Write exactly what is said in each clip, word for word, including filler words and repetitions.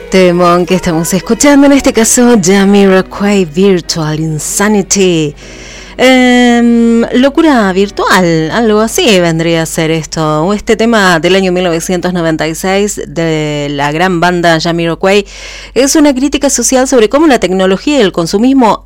Temón que estamos escuchando, en este caso Jamiroquai, Virtual Insanity. Eh, locura virtual, algo así vendría a ser esto. O este tema del año mil novecientos noventa y seis de la gran banda Jamiroquai es una crítica social sobre cómo la tecnología y el consumismo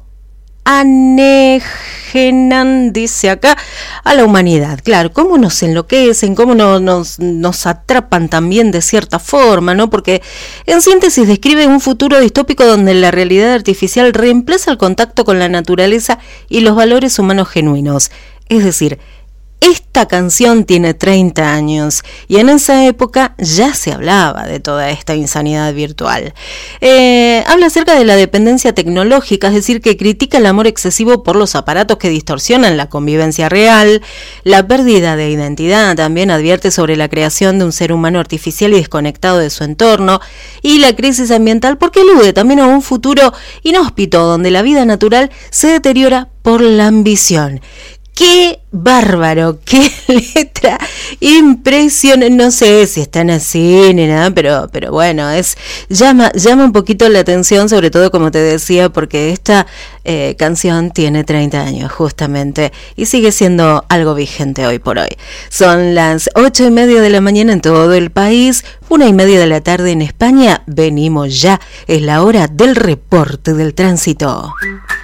anejenan, dice acá, a la humanidad. Claro, cómo nos enloquecen, cómo no, nos, nos atrapan también de cierta forma, ¿no? Porque en síntesis describe un futuro distópico donde la realidad artificial reemplaza el contacto con la naturaleza y los valores humanos genuinos. Es decir, esta canción tiene treinta años y en esa época ya se hablaba de toda esta insanidad virtual. Eh, habla acerca de la dependencia tecnológica, es decir, que critica el amor excesivo por los aparatos que distorsionan la convivencia real, la pérdida de identidad, también advierte sobre la creación de un ser humano artificial y desconectado de su entorno, y la crisis ambiental porque alude también a un futuro inhóspito donde la vida natural se deteriora por la ambición. ¡Qué bárbaro! ¡Qué letra! Impresionante. No sé si están así ni nada, pero, pero bueno, es llama, llama un poquito la atención, sobre todo como te decía, porque esta eh, canción tiene treinta años justamente y sigue siendo algo vigente hoy por hoy. Son las ocho y media de la mañana en todo el país, una y media de la tarde en España. Venimos ya, es la hora del reporte del tránsito.